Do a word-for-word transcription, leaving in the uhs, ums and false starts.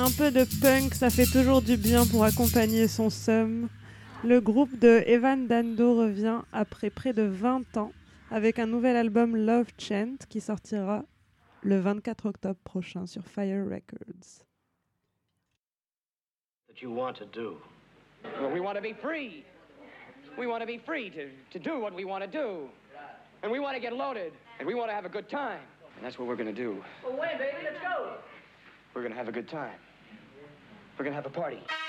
Un peu de punk, ça fait toujours du bien pour accompagner son seum. Le groupe de Evan Dando revient après près de vingt ans avec un nouvel album Love Chant qui sortira le vingt-quatre octobre prochain sur Fire Records. That you want to do. Well, we want to be free. We want to be free to, to do what we want to do. And we want to get loaded. And we want to have a good time. And that's what we're going to do. Well, when, baby? Let's go. We're going to have a good time. We're going to have a party.